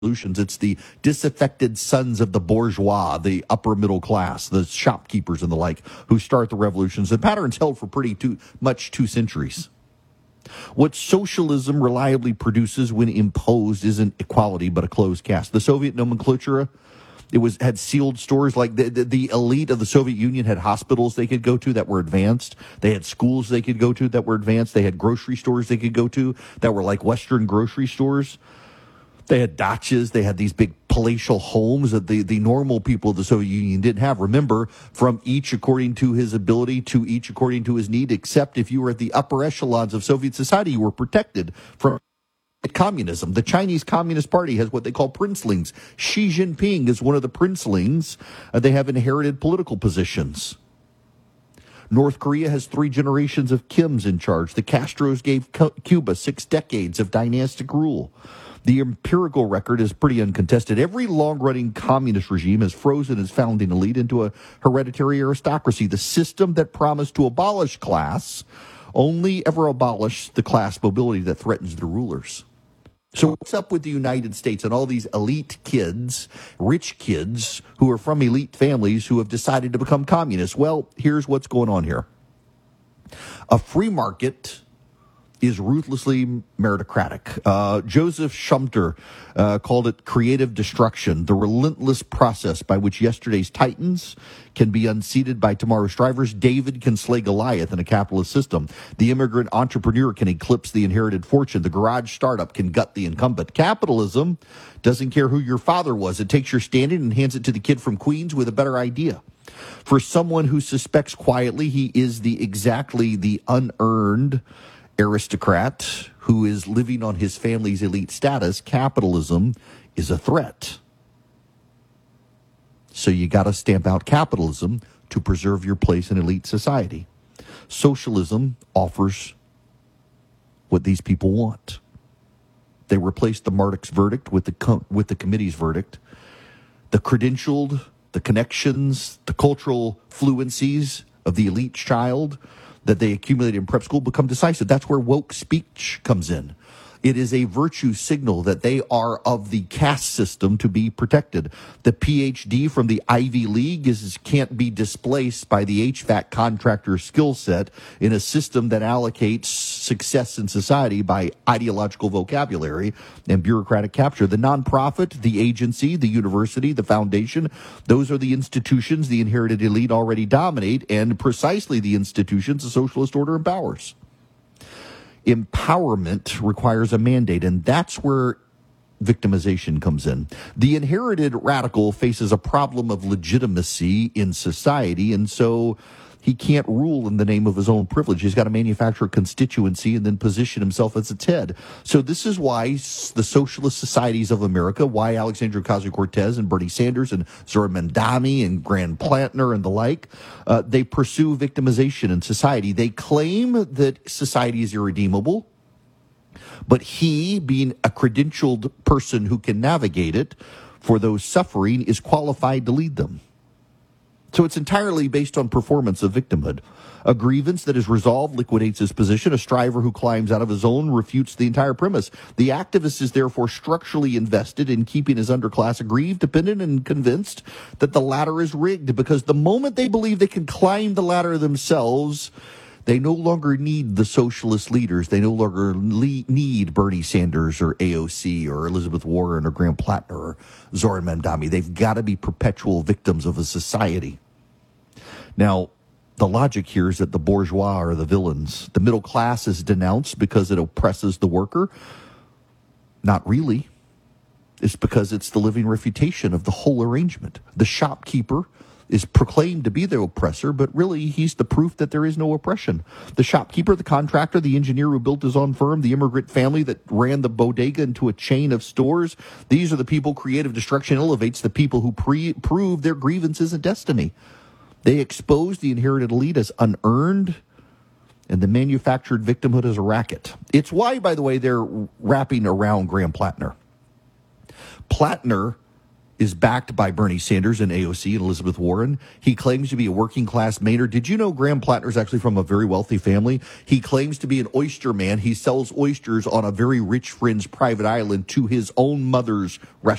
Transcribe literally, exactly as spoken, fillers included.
revolutions. It's the disaffected sons of the bourgeois, the upper middle class, the shopkeepers and the like, who start the revolutions. The pattern's held for pretty too, much two centuries. What socialism reliably produces when imposed isn't equality, but a closed caste. The Soviet nomenclature, it was had sealed stores. Like the, the, the elite of the Soviet Union had hospitals they could go to that were advanced. They had schools they could go to that were advanced. They had grocery stores they could go to that were like Western grocery stores. They had dachas. They had these big palatial homes that the, the normal people of the Soviet Union didn't have. Remember, from each according to his ability to each according to his need, except if you were at the upper echelons of Soviet society, you were protected from communism. The Chinese Communist Party has what they call princelings. Xi Jinping is one of the princelings. Uh, they have inherited political positions. North Korea has three generations of Kims in charge. The Castros gave Cuba six decades of dynastic rule. The empirical record is pretty uncontested. Every long-running communist regime has frozen its founding elite into a hereditary aristocracy. The system that promised to abolish class only ever abolished the class mobility that threatens the rulers. So what's up with the United States and all these elite kids, rich kids who are from elite families who have decided to become communists? Well, here's what's going on here. A free market is ruthlessly meritocratic. Uh, Joseph Schumpeter uh, called it creative destruction, the relentless process by which yesterday's titans can be unseated by tomorrow's strivers. David can slay Goliath in a capitalist system. The immigrant entrepreneur can eclipse the inherited fortune. The garage startup can gut the incumbent. Capitalism doesn't care who your father was. It takes your standing and hands it to the kid from Queens with a better idea. For someone who suspects quietly he is the exactly the unearned aristocrat who is living on his family's elite status, capitalism is a threat. So you got to stamp out capitalism to preserve your place in elite society. Socialism offers what these people want. They replaced the Marduk's verdict with the com- with the committee's verdict. The credentialed, the connections, the cultural fluencies of the elite child that they accumulate in prep school become decisive. That's where woke speech comes in. It is a virtue signal that they are of the caste system to be protected. The P H D from the Ivy League is can't be displaced by the H V A C contractor skill set in a system that allocates success in society by ideological vocabulary and bureaucratic capture. The nonprofit, the agency, the university, the foundation, those are the institutions the inherited elite already dominate, and precisely the institutions the socialist order empowers. Empowerment requires a mandate, and that's where victimization comes in. The inherited radical faces a problem of legitimacy in society, and so he can't rule in the name of his own privilege. He's got to manufacture a constituency and then position himself as its head. So this is why the socialist societies of America, why Alexandria Ocasio-Cortez and Bernie Sanders and Zohran Mamdani and Graham Plantner and the like, uh, they pursue victimization in society. They claim that society is irredeemable, but he, being a credentialed person who can navigate it for those suffering, is qualified to lead them. So it's entirely based on performance of victimhood. A grievance that is resolved liquidates his position. A striver who climbs out of his own refutes the entire premise. The activist is therefore structurally invested in keeping his underclass aggrieved, dependent, and convinced that the ladder is rigged, because the moment they believe they can climb the ladder themselves, they no longer need the socialist leaders. They no longer le- need Bernie Sanders or A O C or Elizabeth Warren or Graham Plantner or Zohran Mamdani. They've got to be perpetual victims of a society. Now, the logic here is that the bourgeois are the villains. The middle class is denounced because it oppresses the worker. Not really. It's because it's the living refutation of the whole arrangement. The shopkeeper is proclaimed to be the oppressor, but really he's the proof that there is no oppression. The shopkeeper, the contractor, the engineer who built his own firm, the immigrant family that ran the bodega into a chain of stores, these are the people creative destruction elevates, the people who pre- prove their grievances and destiny. They expose the inherited elite as unearned and the manufactured victimhood as a racket. It's why, by the way, they're wrapping around Graham Plantner. Plantner is backed by Bernie Sanders and A O C and Elizabeth Warren. He claims to be a working class Mainer. Did you know Graham Plattner is actually from a very wealthy family? He claims to be an oyster man. He sells oysters on a very rich friend's private island to his own mother's restaurant.